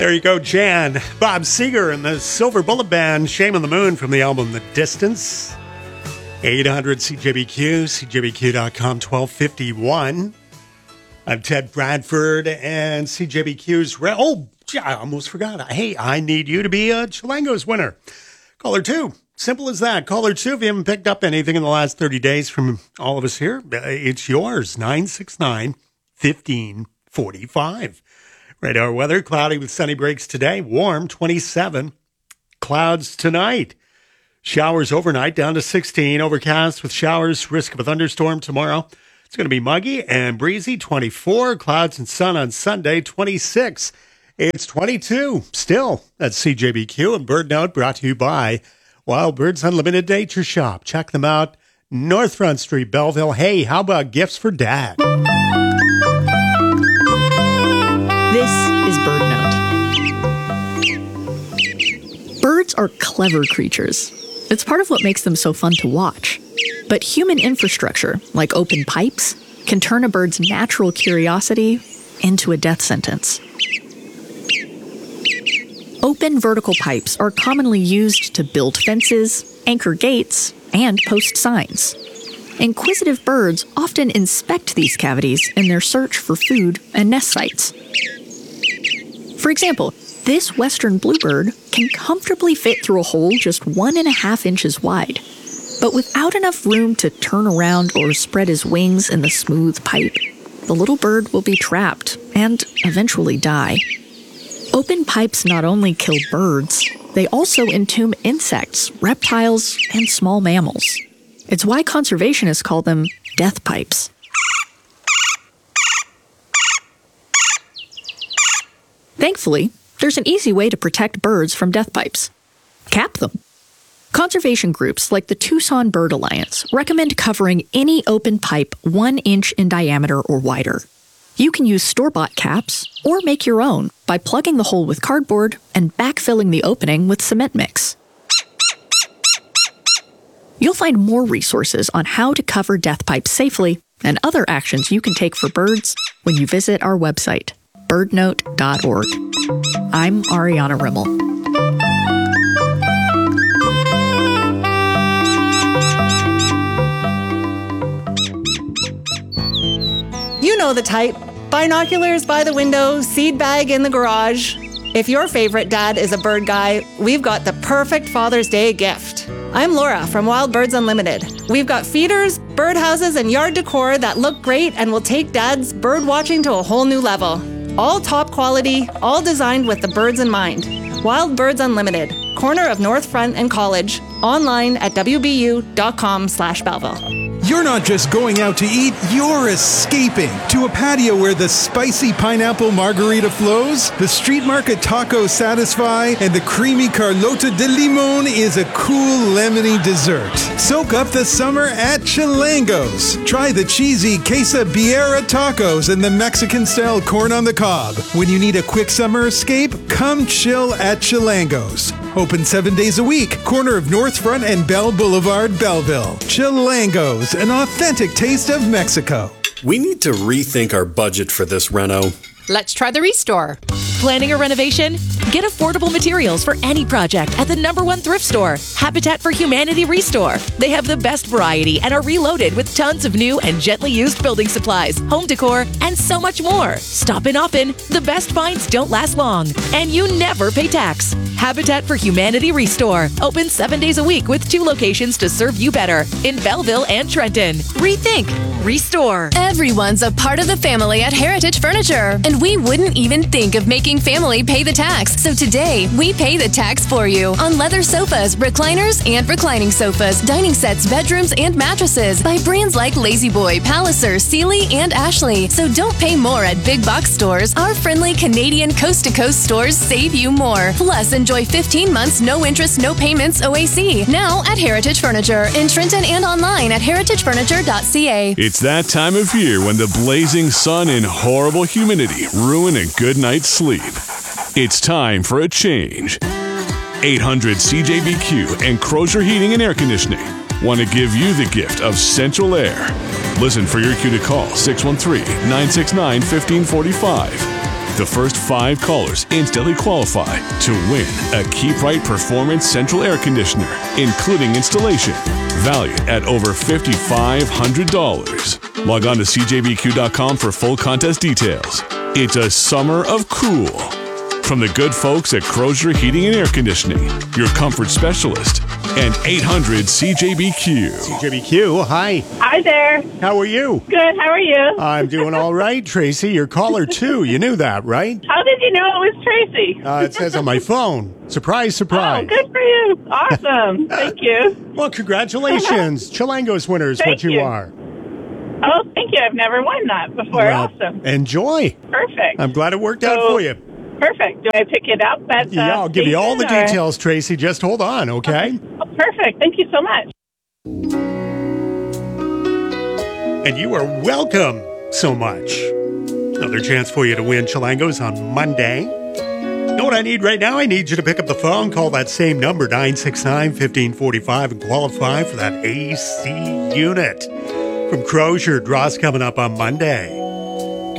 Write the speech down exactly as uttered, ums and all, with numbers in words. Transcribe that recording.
There you go, Jan. Bob Seger and the Silver Bullet Band, Shame on the Moon from the album The Distance. eight hundred C J B Q, C J B Q dot com, twelve fifty-one. I'm Ted Bradford and C J B Q's... Re- oh, I almost forgot. Hey, I need you to be a Chilangos winner. Caller two. Simple as that. Caller two, if you haven't picked up anything in the last thirty days from all of us here, it's yours. nine six nine, one five four five. Radar weather, cloudy with sunny breaks today. Warm, twenty-seven. Clouds tonight. Showers overnight, down to sixteen. Overcast with showers, risk of a thunderstorm tomorrow. It's going to be muggy and breezy, twenty-four. Clouds and sun on Sunday, twenty-six. It's twenty-two. Still at C J B Q. And Bird Note brought to you by Wild Birds Unlimited Nature Shop. Check them out. North Front Street, Belleville. Hey, how about gifts for Dad? This is Bird Note. Birds are clever creatures. It's part of what makes them so fun to watch. But human infrastructure, like open pipes, can turn a bird's natural curiosity into a death sentence. Open vertical pipes are commonly used to build fences, anchor gates, and post signs. Inquisitive birds often inspect these cavities in their search for food and nest sites. For example, this western bluebird can comfortably fit through a hole just one and a half inches wide. But without enough room to turn around or spread his wings in the smooth pipe, the little bird will be trapped and eventually die. Open pipes not only kill birds, they also entomb insects, reptiles, and small mammals. It's why conservationists call them death pipes. Thankfully, there's an easy way to protect birds from death pipes. Cap them. Conservation groups like the Tucson Bird Alliance recommend covering any open pipe one inch in diameter or wider. You can use store-bought caps or make your own by plugging the hole with cardboard and backfilling the opening with cement mix. You'll find more resources on how to cover death pipes safely and other actions you can take for birds when you visit our website, bird note dot org. I'm Ariana Rimmel. You know the type. Binoculars by the window, seed bag in the garage. If your favorite dad is a bird guy, we've got the perfect Father's Day gift. I'm Laura from Wild Birds Unlimited. We've got feeders, birdhouses, and yard decor that look great and will take dad's bird watching to a whole new level. All top quality, all designed with the birds in mind. Wild Birds Unlimited, corner of North Front and College, online at w b u dot com slash Belleville. You're not just going out to eat, you're escaping to a patio where the spicy pineapple margarita flows, the street market tacos satisfy, and the creamy Carlota de Limon is a cool lemony dessert. Soak up the summer at Chilangos. Try the cheesy quesadilla tacos and the Mexican-style corn on the cob. When you need a quick summer escape, come chill at Chilangos. Open seven days a week, corner of North Front and Bell Boulevard, Belleville. Chilangos, an authentic taste of Mexico. We need to rethink our budget for this reno. Let's try the Restore. Planning a renovation? Get affordable materials for any project at the number one thrift store, Habitat for Humanity Restore. They have the best variety and are reloaded with tons of new and gently used building supplies, home decor, and so much more. Stop in often. The best finds don't last long, and you never pay tax. Habitat for Humanity Restore. Open seven days a week with two locations to serve you better in Belleville and Trenton. Rethink. Restore. Everyone's a part of the family at Heritage Furniture, and we wouldn't even think of making family pay the tax. So today, we pay the tax for you on leather sofas, recliners, and reclining sofas, dining sets, bedrooms, and mattresses by brands like La-Z-Boy, Palliser, Sealy, and Ashley. So don't pay more at big box stores. Our friendly Canadian coast-to-coast stores save you more. Plus, enjoy fifteen months, no interest, no payments O A C. Now at Heritage Furniture in Trenton and online at heritage furniture dot c a. It's that time of year when the blazing sun and horrible humidity ruin a good night's sleep. It's time for a change. eight hundred C J B Q and Crozier Heating and Air Conditioning want to give you the gift of central air. Listen for your cue to call six one three, nine six nine, one five four five. The first five callers instantly qualify to win a Keep Right Performance Central Air Conditioner, including installation, valued at over five thousand five hundred dollars. Log on to C J B Q dot com for full contest details. It's a summer of cool. From the good folks at Crozier Heating and Air Conditioning, your comfort specialist, and eight hundred C J B Q. C J B Q, hi. Hi there. How are you? Good, how are you? I'm doing all right, Tracy. You're caller two. You knew that, right? How did you know it was Tracy? Uh, it says on my phone. Surprise, surprise. Oh, good for you. Awesome. Thank you. Well, congratulations. Chilangos winner is Thank what you, you. are. Oh, thank you. I've never won that before. Well, awesome. Enjoy. Perfect. I'm glad it worked out So- for you. Perfect. Do I pick it up at the Yeah, I'll give you all the station, or- details, Tracy. Just hold on, okay? Oh, perfect. Thank you so much. And you are welcome so much. Another chance for you to win Chilangos on Monday. You know what I need right now? I need you to pick up the phone, call that same number, nine six nine, one five four five, and qualify for that A C unit. From Crozier, draw's coming up on Monday.